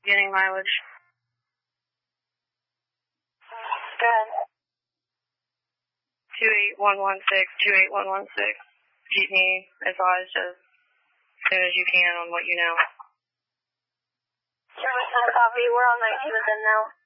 getting mileage. Good. 28116. Keep me advised as soon as you can on what you know. Service 9 copy. We're on 19 with them now.